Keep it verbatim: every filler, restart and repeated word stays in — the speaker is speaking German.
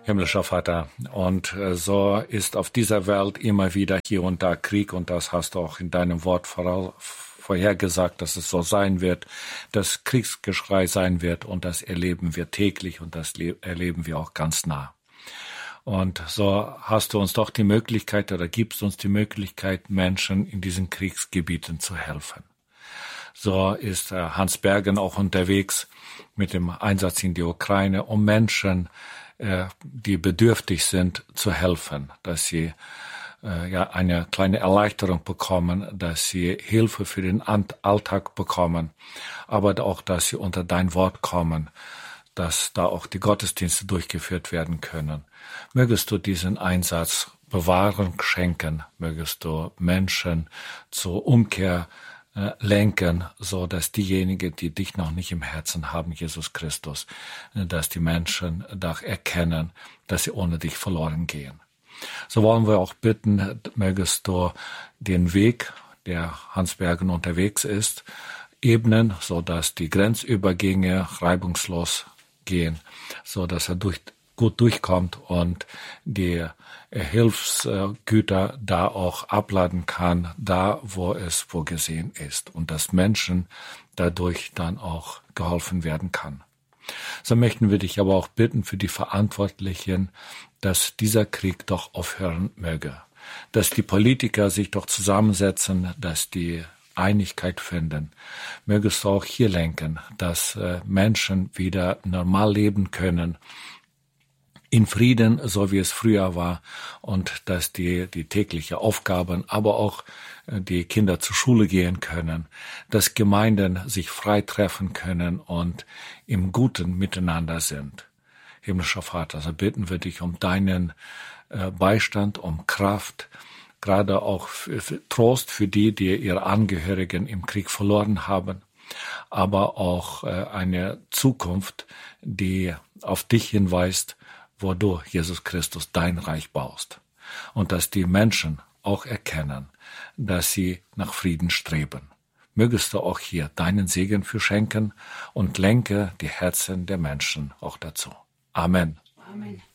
Himmlischer Vater, und äh, so ist auf dieser Welt immer wieder hier und da Krieg, und das hast du auch in deinem Wort voraus, vorhergesagt, dass es so sein wird, dass Kriegsgeschrei sein wird, und das erleben wir täglich, und das le- erleben wir auch ganz nah. Und so hast du uns doch die Möglichkeit oder gibst uns die Möglichkeit, Menschen in diesen Kriegsgebieten zu helfen. So ist äh, Hans Bergen auch unterwegs mit dem Einsatz in die Ukraine, um Menschen, äh, die bedürftig sind, zu helfen, dass sie äh, ja eine kleine Erleichterung bekommen, dass sie Hilfe für den Alltag bekommen, aber auch, dass sie unter dein Wort kommen, dass da auch die Gottesdienste durchgeführt werden können. Mögest du diesen Einsatz Bewahrung schenken, mögest du Menschen zur Umkehr äh, lenken, so dass diejenigen, die dich noch nicht im Herzen haben, Jesus Christus, äh, dass die Menschen da erkennen, dass sie ohne dich verloren gehen. So wollen wir auch bitten, mögest du den Weg, der Hans Bergen unterwegs ist, ebnen, so dass die Grenzübergänge reibungslos gehen, so dass er durch, gut durchkommt und die Hilfsgüter da auch abladen kann, da wo es vorgesehen ist, und dass Menschen dadurch dann auch geholfen werden kann. So möchten wir dich aber auch bitten für die Verantwortlichen, dass dieser Krieg doch aufhören möge, dass die Politiker sich doch zusammensetzen, dass die Einigkeit finden. Mögest du auch hier lenken, dass äh, Menschen wieder normal leben können, in Frieden, so wie es früher war, und dass die, die tägliche Aufgaben, aber auch äh, die Kinder zur Schule gehen können, dass Gemeinden sich frei treffen können und im Guten miteinander sind. Himmlischer Vater, so bitten wir dich um deinen äh, Beistand, um Kraft, gerade auch für, für Trost für die, die ihre Angehörigen im Krieg verloren haben, aber auch äh, eine Zukunft, die auf dich hinweist, wo du, Jesus Christus, dein Reich baust. Und dass die Menschen auch erkennen, dass sie nach Frieden streben. Mögest du auch hier deinen Segen für schenken und lenke die Herzen der Menschen auch dazu. Amen. Amen.